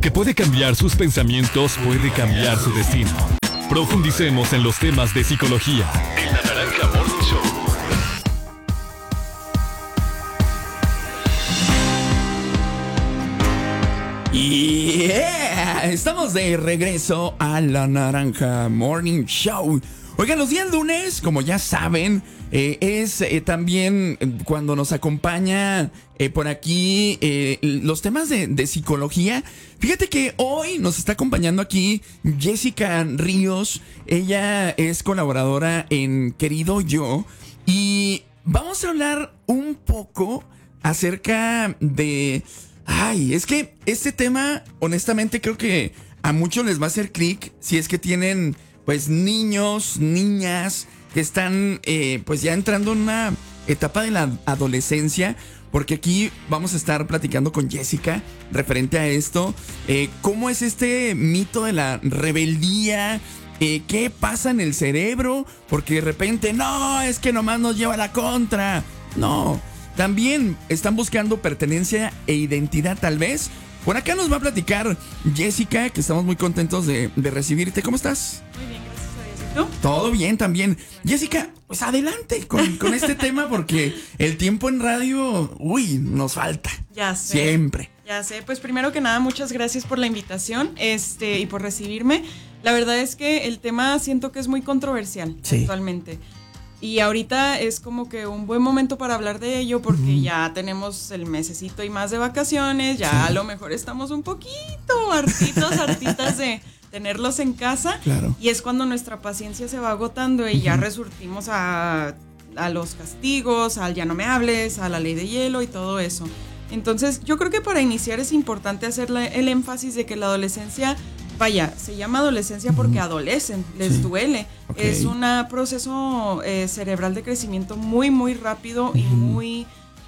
Porque puede cambiar sus pensamientos, puede cambiar su destino. Profundicemos en los temas de psicología. En La Naranja Morning Show. Yeah, estamos de regreso a La Naranja Morning Show. Oigan, los días lunes, como ya saben, es también cuando nos acompaña por aquí los temas de psicología. Fíjate que hoy nos está acompañando aquí Jessica Ríos. Ella es colaboradora en Querido Yo. Y vamos a hablar un poco acerca de... Ay, es que este tema, honestamente, creo que a muchos les va a hacer clic si es que tienen, pues, niños, niñas que están, pues, ya entrando en una etapa de la adolescencia. Porque aquí vamos a estar platicando con Jessica referente a esto. ¿Cómo es este mito de la rebeldía? ¿Qué pasa en el cerebro? Porque de repente, no, es que nomás nos lleva a la contra. No. También están buscando pertenencia e identidad, tal vez. Por acá nos va a platicar Jessica, que estamos muy contentos de recibirte. ¿Cómo estás? Muy bien, gracias a Dios. ¿Y tú? Todo bien también. Jessica, pues adelante con este tema, porque el tiempo en radio, nos falta. Ya sé. Siempre. Ya sé, pues primero que nada, muchas gracias por la invitación y por recibirme. La verdad es que el tema siento que es muy controversial actualmente. Y ahorita es como que un buen momento para hablar de ello porque ya tenemos el mesecito y más de vacaciones, ya a lo mejor estamos un poquito hartitas de tenerlos en casa. Claro. Y es cuando nuestra paciencia se va agotando y ya resurtimos a los castigos, al ya no me hables, a la ley de hielo y todo eso. Entonces yo creo que para iniciar es importante hacer el énfasis de que la adolescencia... Vaya, se llama adolescencia porque adolecen, les duele. Okay. Es un proceso cerebral de crecimiento muy, muy rápido y muy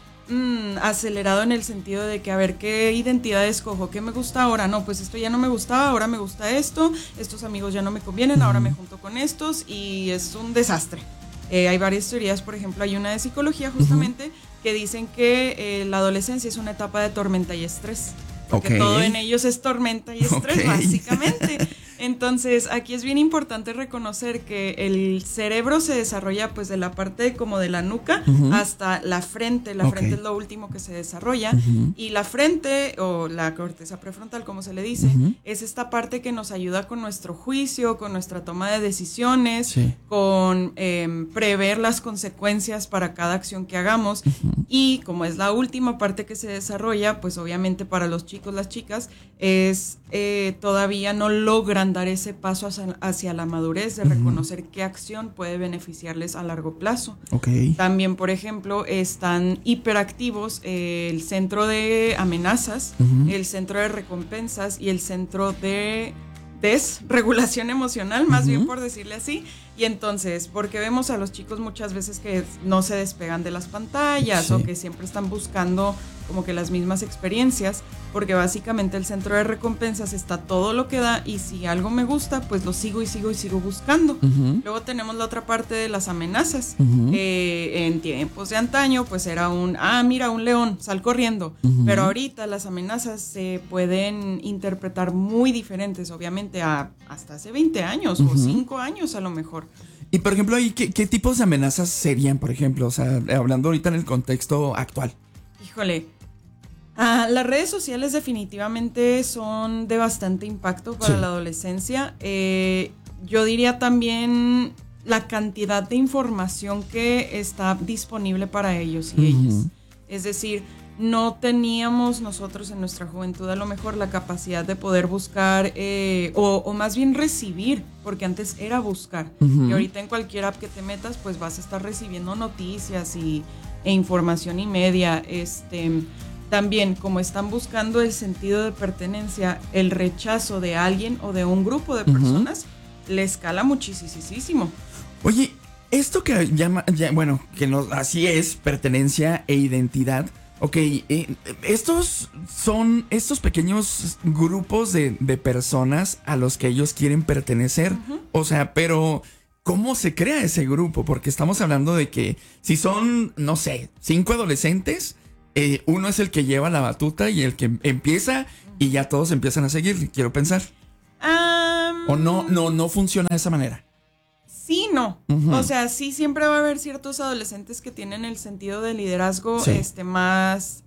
acelerado en el sentido de que a ver qué identidad escojo, qué me gusta ahora. No, pues esto ya no me gustaba, ahora me gusta esto, estos amigos ya no me convienen, ahora me junto con estos y es un desastre. Hay varias teorías, por ejemplo, hay una de psicología justamente que dicen que la adolescencia es una etapa de tormenta y estrés. Porque todo en ellos es tormenta y estrés, básicamente. Entonces, aquí es bien importante reconocer que el cerebro se desarrolla pues de la parte como de la nuca hasta la frente. La frente es lo último que se desarrolla. Y la frente, o la corteza prefrontal, como se le dice, es esta parte que nos ayuda con nuestro juicio, con nuestra toma de decisiones, con prever las consecuencias para cada acción que hagamos. Y como es la última parte que se desarrolla, pues obviamente para los chicos, las chicas, es todavía no logran dar ese paso hacia la madurez de reconocer qué acción puede beneficiarles a largo plazo. También, por ejemplo, están hiperactivos el centro de amenazas, el centro de recompensas y el centro de desregulación emocional, más bien por decirle así. Y entonces, porque vemos a los chicos muchas veces que no se despegan de las pantallas o que siempre están buscando como que las mismas experiencias, porque básicamente el centro de recompensas está todo lo que da y si algo me gusta, pues lo sigo buscando. Luego tenemos la otra parte de las amenazas. En tiempos de antaño, pues era mira, un león, sal corriendo. Pero ahorita las amenazas se pueden interpretar muy diferentes, obviamente, hasta hace 20 años o 5 años a lo mejor. Y por ejemplo, ¿qué tipos de amenazas serían, por ejemplo? O sea, hablando ahorita en el contexto actual. Híjole, las redes sociales definitivamente son de bastante impacto para la adolescencia. Yo diría también la cantidad de información que está disponible para ellos y ellas. Es decir, no teníamos nosotros en nuestra juventud a lo mejor la capacidad de poder buscar o más bien recibir, porque antes era buscar. Y ahorita en cualquier app que te metas, pues vas a estar recibiendo noticias e información y media. También, como están buscando el sentido de pertenencia, el rechazo de alguien o de un grupo de personas le escala muchísimo. Oye, esto que así es, pertenencia e identidad. Ok, estos son estos pequeños grupos de personas a los que ellos quieren pertenecer. O sea, pero ¿cómo se crea ese grupo? Porque estamos hablando de que si son, no sé, 5 adolescentes, uno es el que lleva la batuta y el que empieza y ya todos empiezan a seguir, quiero pensar. O no funciona de esa manera. Sí, no. O sea, sí siempre va a haber ciertos adolescentes que tienen el sentido de liderazgo más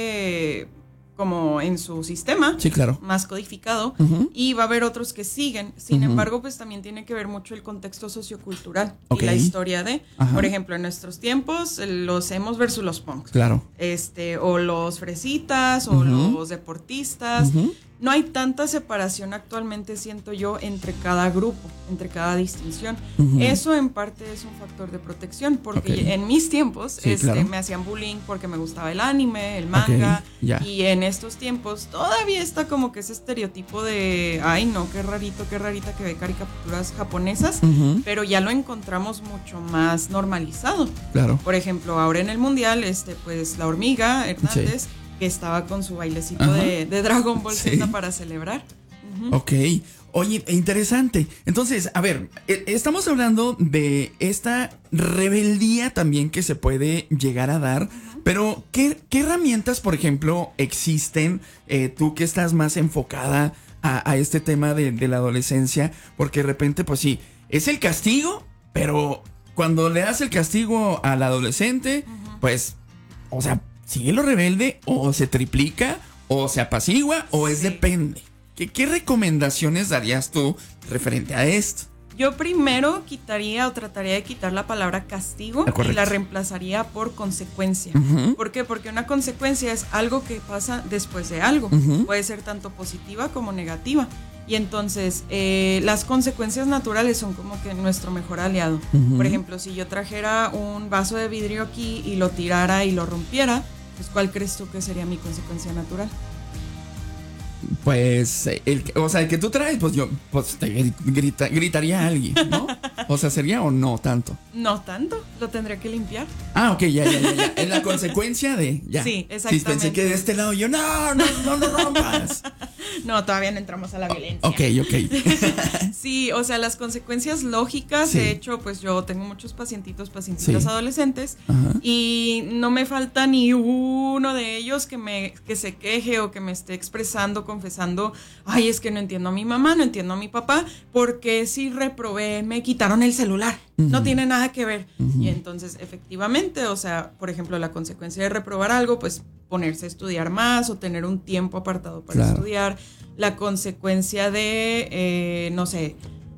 como en su sistema. Sí, claro. Más codificado. Y va a haber otros que siguen. Sin embargo, pues también tiene que ver mucho el contexto sociocultural y la historia de, por ejemplo, en nuestros tiempos, los emos versus los punks. Claro. O los fresitas o los deportistas. No hay tanta separación actualmente, siento yo, entre cada grupo, entre cada distinción. Eso en parte es un factor de protección, porque en mis tiempos me hacían bullying porque me gustaba el anime, el manga, y en estos tiempos todavía está como que ese estereotipo de, ay no, qué rarita que ve caricaturas japonesas, pero ya lo encontramos mucho más normalizado. Claro. Por ejemplo, ahora en el mundial, pues la hormiga Hernández, que estaba con su bailecito de Dragon Ball Z para celebrar. Ok. Oye, interesante. Entonces, a ver, estamos hablando de esta rebeldía también que se puede llegar a dar, pero ¿qué herramientas, por ejemplo, existen? Tú que estás más enfocada a este tema de la adolescencia, porque de repente, pues sí, es el castigo, pero cuando le das el castigo al adolescente, pues, o sea, sigue lo rebelde, o se triplica, o se apacigua, o depende. ¿Qué recomendaciones darías tú referente a esto? Yo primero quitaría o trataría de quitar la palabra castigo y la reemplazaría por consecuencia. ¿Por qué? Porque una consecuencia es algo que pasa después de algo. Puede ser tanto positiva como negativa. Y entonces las consecuencias naturales son como que nuestro mejor aliado. Por ejemplo, si yo trajera un vaso de vidrio aquí y lo tirara y lo rompiera, pues ¿cuál crees tú que sería mi consecuencia natural? Pues, el que tú traes, pues yo te gritaría a alguien, ¿no? O sea, ¿sería o no tanto? No tanto, lo tendría que limpiar. Ok, ya. Es la consecuencia de, ya. Sí, exactamente. Sí, pensé que de este lado yo, no rompas. No, todavía no entramos a la violencia. Ok. Sí, o sea, las consecuencias lógicas, de hecho, pues yo tengo muchos pacientitas adolescentes y no me falta ni uno de ellos que se queje o que me esté expresando, confesando, ay, es que no entiendo a mi mamá, no entiendo a mi papá, porque si reprobé, me quitaron el celular, no tiene nada que ver. Y entonces, efectivamente, o sea, por ejemplo, la consecuencia de reprobar algo, pues ponerse a estudiar más o tener un tiempo apartado para estudiar. La consecuencia de, no sé,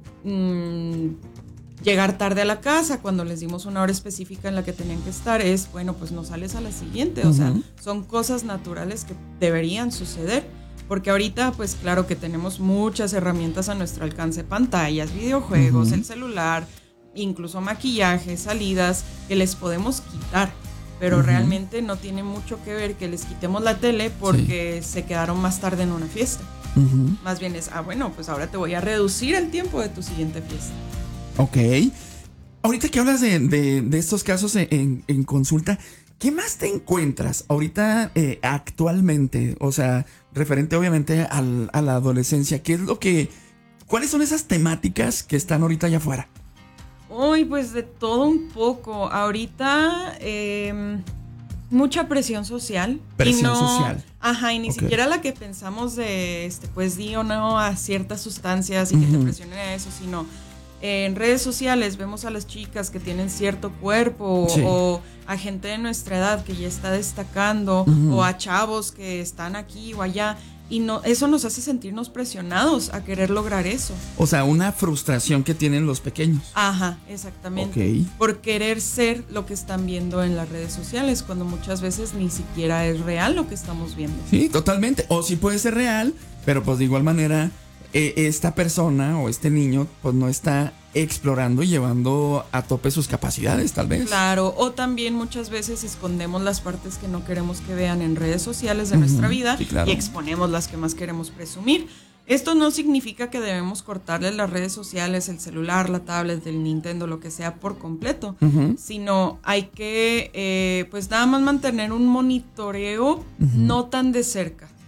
llegar tarde a la casa cuando les dimos una hora específica en la que tenían que estar es, bueno, pues no sales a la siguiente. O sea, son cosas naturales que deberían suceder. Porque ahorita, pues claro que tenemos muchas herramientas a nuestro alcance, pantallas, videojuegos, el celular, incluso maquillaje, salidas, que les podemos quitar. Pero realmente no tiene mucho que ver que les quitemos la tele porque se quedaron más tarde en una fiesta. Más bien es, bueno, pues ahora te voy a reducir el tiempo de tu siguiente fiesta. Ok. Ahorita que hablas de estos casos en consulta, ¿qué más te encuentras ahorita actualmente? O sea, referente obviamente a la adolescencia. ¿Cuáles son esas temáticas que están ahorita allá afuera? Uy, pues de todo un poco. Ahorita mucha presión social. Social. Ajá, y ni siquiera la que pensamos de, pues di o no a ciertas sustancias y que te presionen a eso, sino en redes sociales vemos a las chicas que tienen cierto cuerpo o a gente de nuestra edad que ya está destacando o a chavos que están aquí o allá. Y eso nos hace sentirnos presionados a querer lograr eso. O sea, una frustración que tienen los pequeños. Ajá, exactamente. Por querer ser lo que están viendo en las redes sociales, cuando muchas veces ni siquiera es real lo que estamos viendo. Sí, totalmente. O sí puede ser real, pero pues de igual manera esta persona o este niño pues no está explorando y llevando a tope sus capacidades, tal vez. Claro, o también muchas veces escondemos las partes que no queremos que vean en redes sociales de nuestra vida y exponemos las que más queremos presumir. Esto no significa que debemos cortarles las redes sociales, el celular, la tablet, el Nintendo, lo que sea por completo, sino hay que pues nada más mantener un monitoreo no tan de cerca.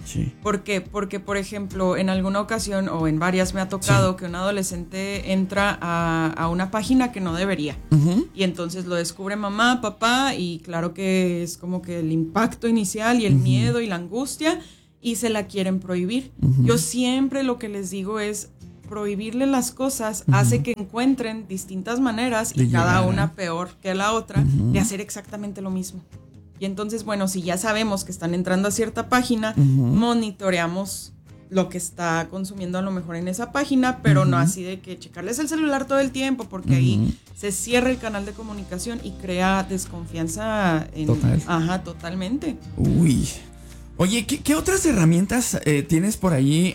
Sí. ¿Por qué? Porque, por ejemplo, en alguna ocasión o en varias me ha tocado que un adolescente entra a una página que no debería. Y entonces lo descubre mamá, papá, y claro que es como que el impacto inicial y el miedo y la angustia, y se la quieren prohibir. Yo siempre lo que les digo es: prohibirle las cosas hace que encuentren distintas maneras, y cada una peor que la otra, de hacer exactamente lo mismo. Y entonces, bueno, si ya sabemos que están entrando a cierta página, monitoreamos lo que está consumiendo a lo mejor en esa página, pero no así de que checarles el celular todo el tiempo, porque ahí se cierra el canal de comunicación y crea desconfianza. Total. Ajá, totalmente. Uy. Oye, ¿qué otras herramientas tienes por ahí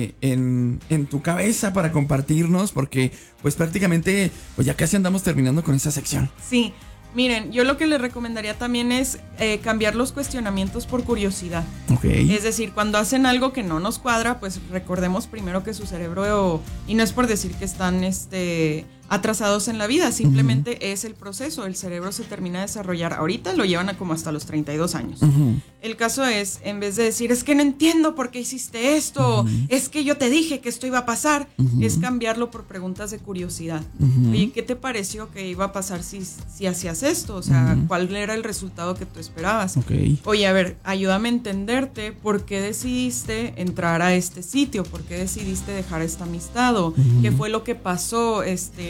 en tu cabeza para compartirnos? Porque pues prácticamente pues ya casi andamos terminando con esa sección. Sí. Miren, yo lo que les recomendaría también es cambiar los cuestionamientos por curiosidad. Okay. Es decir, cuando hacen algo que no nos cuadra, pues recordemos primero que su cerebro, y no es por decir que están atrasados en la vida, simplemente es el proceso. El cerebro se termina de desarrollar. Ahorita lo llevan como hasta los 32 años. El caso es, en vez de decir, es que no entiendo por qué hiciste esto, es que yo te dije que esto iba a pasar, es cambiarlo por preguntas de curiosidad. Oye, ¿qué te pareció que iba a pasar si hacías esto? O sea, ¿cuál era el resultado que tú esperabas? Okay. Oye, a ver, ayúdame a entenderte por qué decidiste entrar a este sitio, por qué decidiste dejar esta amistad, o qué fue lo que pasó,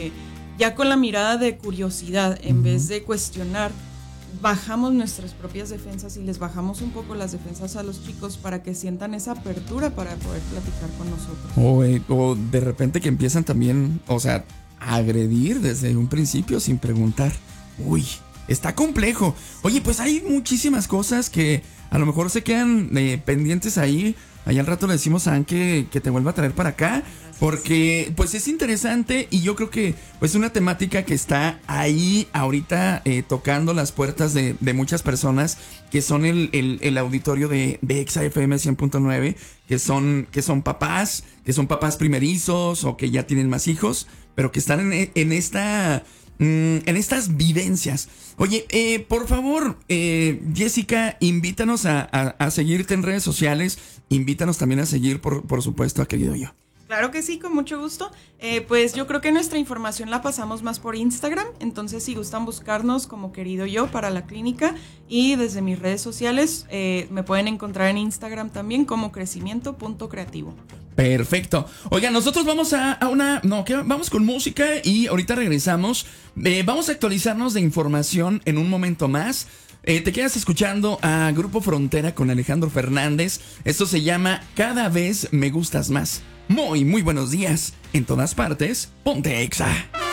ya con la mirada de curiosidad, en vez de cuestionar, bajamos nuestras propias defensas y les bajamos un poco las defensas a los chicos para que sientan esa apertura para poder platicar con nosotros. O de repente que empiezan también, o sea, a agredir desde un principio sin preguntar. Uy, está complejo. Oye, pues hay muchísimas cosas que a lo mejor se quedan pendientes ahí. Allá al rato le decimos a Anke que te vuelva a traer para acá, porque pues es interesante, y yo creo que pues una temática que está ahí ahorita tocando las puertas de muchas personas que son el auditorio de Exa FM 100.9, que son papás primerizos o que ya tienen más hijos, pero que están en estas vivencias. Oye, por favor, Jessica, invítanos a seguirte en redes sociales. Invítanos también a seguir, por supuesto, a Querido Yo. Claro que sí, con mucho gusto. Pues yo creo que nuestra información la pasamos más por Instagram. Entonces, si gustan buscarnos como Querido Yo para la clínica, y desde mis redes sociales me pueden encontrar en Instagram también como crecimiento.creativo. Perfecto. Oigan, nosotros vamos vamos con música y ahorita regresamos. Vamos a actualizarnos de información en un momento más. Te quedas escuchando a Grupo Frontera con Alejandro Fernández. Esto se llama Cada vez me gustas más. Muy buenos días. En todas partes, ponte Exa.